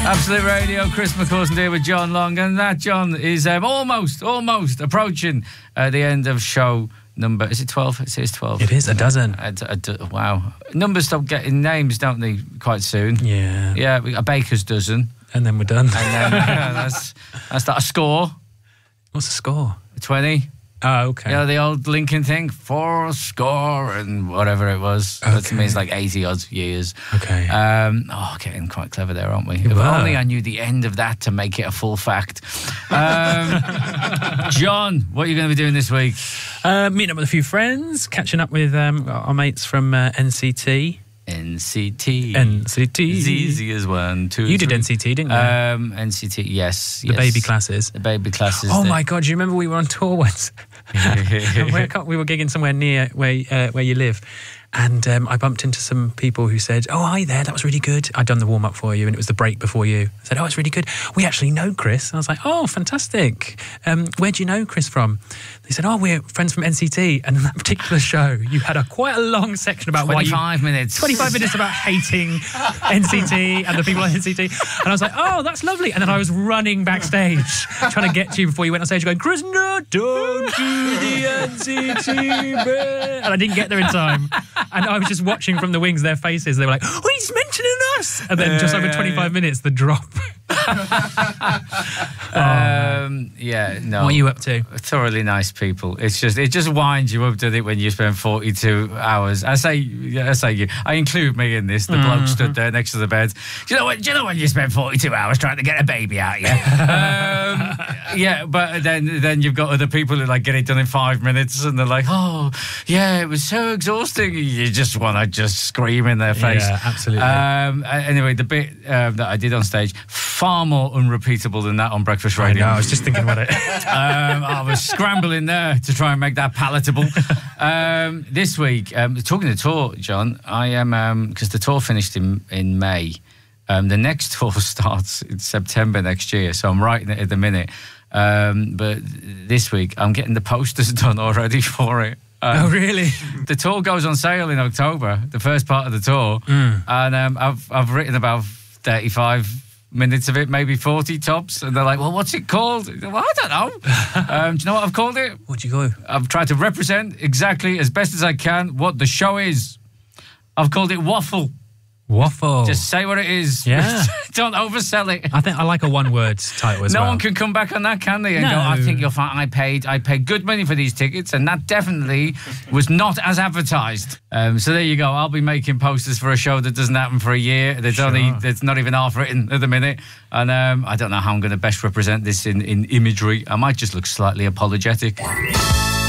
Absolute Radio, Chris McCausland here with John Long, and that, John, is almost approaching the end of show number. Is it 12? It says 12. It is a dozen. Wow. Numbers stop getting names, don't they, quite soon? Yeah. Yeah, a baker's dozen. And then we're done. And then that's that. A score. What's the score? 20. Oh, okay. You know, the old Lincoln thing, 4 score and whatever it was. Okay. That means like 80 odd years. Okay. Getting quite clever there, aren't we? If only I knew the end of that to make it a full fact. John, what are you going to be doing this week? Meeting up with a few friends, catching up with our mates from NCT. NCT. Easy as 1, 2, You 3. did NCT, didn't you? NCT, yes. The baby classes. The baby classes. Oh my God, do you remember we were on tour once? We were gigging somewhere near where you live. And I bumped into some people who said, "Oh, hi there, that was really good. I'd done the warm-up for you and it was the break before you." I said, "Oh, it's really good. We actually know Chris." And I was like, "Oh, fantastic. Where do you know Chris from?" They said, "Oh, we're friends from NCT." And in that particular show, you had quite a long section about 25 minutes. 25 minutes about hating NCT and the people at NCT. And I was like, "Oh, that's lovely." And then I was running backstage trying to get to you before you went on stage going, "Chris, no, don't do the NCT, man." And I didn't get there in time. And I was just watching from the wings their faces. They were like, "Oh, he's mentioning us." And then just over 25 minutes, the drop. No. What are you up to? Thoroughly nice people. It just winds you up, doesn't it, when you spend 42 hours. I say you. I include me in this. The bloke stood there next to the bed. Do you know when you spend 42 hours trying to get a baby out of you? But then you've got other people who like get it done in 5 minutes, and they're like, "Oh, yeah, it was so exhausting." You just want to just scream in their face. Yeah, absolutely. Anyway, the bit that I did on stage, far more unrepeatable than that on Breakfast Radio. I know, I was just thinking about it. I was scrambling there to try and make that palatable. This week, talking to tour, John, I am, because the tour finished in May. The next tour starts in September next year, so I'm writing it at the minute. But this week, I'm getting the posters done already for it. Oh, really? The tour goes on sale in October, the first part of the tour, and I've written about 35 minutes of it, maybe 40 tops, and they're like, "Well, what's it called?" Well, I don't know. Do you know what I've called it? What'd you go? I've tried to represent exactly as best as I can what the show is. I've called it Waffle. Waffle. Just say what it is. Yeah. Don't oversell it. I think I like a one-word title as well. No one can come back on that, can they? And No. go, "I think you'll find I paid good money for these tickets, and that definitely was not as advertised." So there you go. I'll be making posters for a show that doesn't happen for a year. That's not even half written at the minute. And I don't know how I'm going to best represent this in imagery. I might just look slightly apologetic.